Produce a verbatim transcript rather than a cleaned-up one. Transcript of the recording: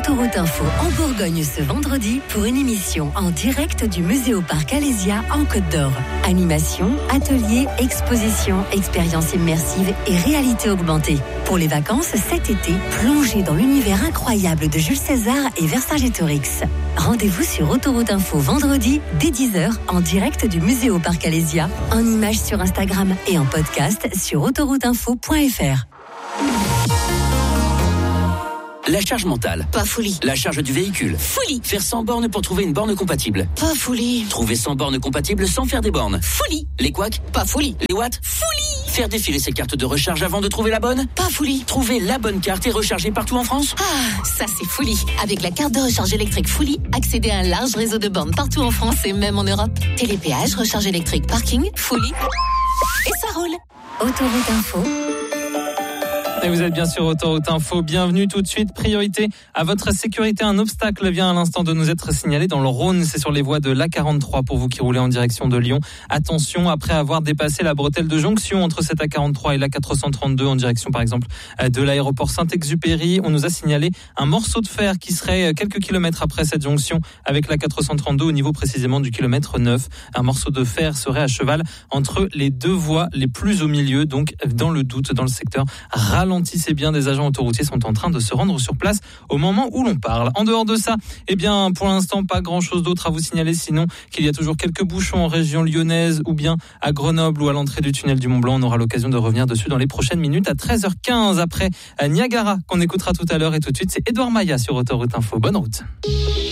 Autoroute Info en Bourgogne ce vendredi pour une émission en direct du musée au parc Alésia en Côte d'Or. Animation, ateliers, expositions, expériences immersives et réalité augmentée. Pour les vacances cet été, plongez dans l'univers incroyable de Jules César et Vercingétorix. Rendez-vous sur Autoroute Info vendredi dès dix heures en direct du musée au parc Alésia, en images sur Instagram et en podcast sur autoroute info point f r. La charge mentale. Pas folie. La charge du véhicule. Folie. Faire cent bornes pour trouver une borne compatible. Pas folie. Trouver cent bornes compatibles sans faire des bornes. Folie. Les couacs. Pas folie. Les watts. Folie. Faire défiler ses cartes de recharge avant de trouver la bonne. Pas folie. Trouver la bonne carte et recharger partout en France. Ah, ça c'est folie. Avec la carte de recharge électrique Folie, accédez à un large réseau de bornes partout en France et même en Europe. Télépéage, recharge électrique, parking, Folie. Et ça roule. Autoroute Info. Et vous êtes bien sur Autoroute Info, bienvenue tout de suite. Priorité à votre sécurité, un obstacle vient à l'instant de nous être signalé dans le Rhône. C'est sur les voies de l'A quarante-trois pour vous qui roulez en direction de Lyon. Attention, après avoir dépassé la bretelle de jonction entre cette A quarante-trois et l'A quatre cent trente-deux en direction par exemple de l'aéroport Saint-Exupéry, on nous a signalé un morceau de fer qui serait quelques kilomètres après cette jonction avec l'A quatre cent trente-deux au niveau précisément du kilomètre neuf. Un morceau de fer serait à cheval entre les deux voies les plus au milieu, donc dans le doute, dans le secteur ralenti. Ralentissez bien, des agents autoroutiers sont en train de se rendre sur place au moment où l'on parle. En dehors de ça, eh bien, pour l'instant, pas grand-chose d'autre à vous signaler, sinon qu'il y a toujours quelques bouchons en région lyonnaise ou bien à Grenoble ou à l'entrée du tunnel du Mont-Blanc. On aura l'occasion de revenir dessus dans les prochaines minutes à treize heures quinze après Niagara qu'on écoutera tout à l'heure. Et tout de suite, c'est Edouard Maillat sur Autoroute Info. Bonne route.